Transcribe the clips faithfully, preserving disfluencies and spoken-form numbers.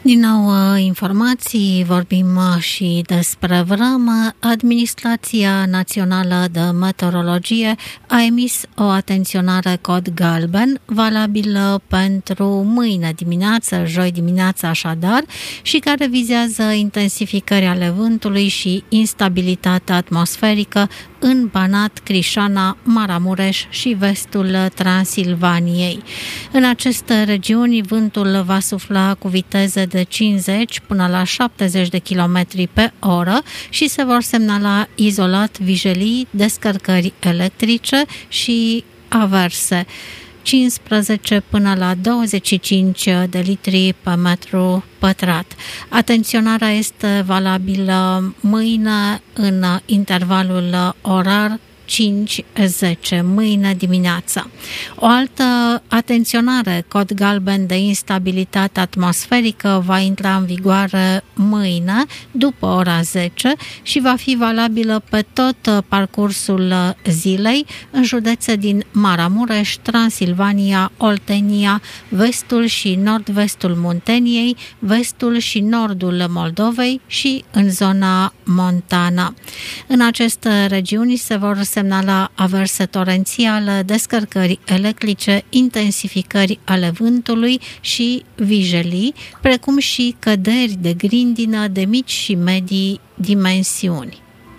Din nou informații, vorbim și despre vreme. Administrația Națională de Meteorologie a emis o atenționare cod galben, valabilă pentru mâine dimineață, joi dimineață așadar, și care vizează intensificări ale vântului și instabilitatea atmosferică în Banat, Crișana, Maramureș și vestul Transilvaniei. În aceste regiuni, vântul va sufla cu viteze de cincizeci până la șaptezeci de kilometri pe oră și se vor semnala izolat vijelii, descărcări electrice și averse. cincisprezece până la douăzeci și cinci de litri pe metru pătrat. Atenționarea este valabilă mâine în intervalul orar cinci zece, mâine dimineața. O altă atenționare, cod galben de instabilitate atmosferică, va intra în vigoare mâine, după ora zece, și va fi valabilă pe tot parcursul zilei în județe din Maramureș, Transilvania, Oltenia, vestul și nord-vestul Munteniei, vestul și nordul Moldovei și în zona montană. În aceste regiuni se vor semnala averse torențiale, descărcări electrice, intensificări ale vântului și vijelii, precum și căderi de grindină de mici și medii dimensiuni.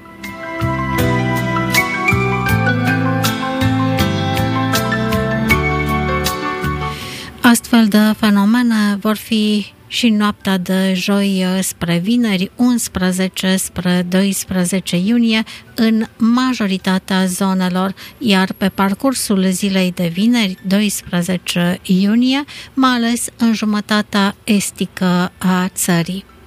Astfel de fenomene vor fi și noaptea de joi spre vineri, unsprezece spre doisprezece iunie, în majoritatea zonelor, iar pe parcursul zilei de vineri, doisprezece iunie, mai ales în jumătatea estică a țării.